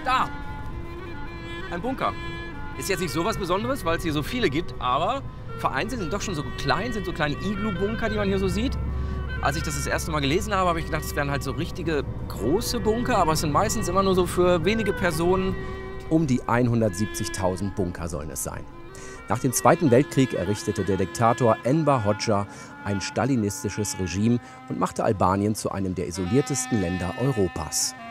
Da! Ein Bunker. Ist jetzt nicht so was Besonderes, weil es hier so viele gibt, aber vereinzelt sind doch schon so klein, sind so kleine Iglu-Bunker, die man hier so sieht. Als ich das erste Mal gelesen habe, habe ich gedacht, es wären halt so richtige große Bunker, aber es sind meistens immer nur so für wenige Personen. Um die 170.000 Bunker sollen es sein. Nach dem Zweiten Weltkrieg errichtete der Diktator Enver Hoxha ein stalinistisches Regime und machte Albanien zu einem der isoliertesten Länder Europas.